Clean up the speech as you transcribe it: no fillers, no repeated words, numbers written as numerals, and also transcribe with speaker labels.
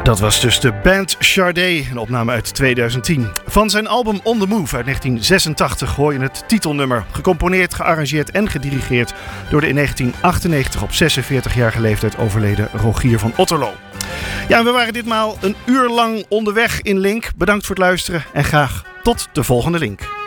Speaker 1: Dat was dus de band Sade, een opname uit 2010. Van zijn album On The Move uit 1986 hoor je het titelnummer. Gecomponeerd, gearrangeerd en gedirigeerd door de in 1998 op 46-jarige leeftijd overleden Rogier van Otterlo. Ja, we waren ditmaal een uur lang onderweg in Link. Bedankt voor het luisteren en graag tot de volgende Link.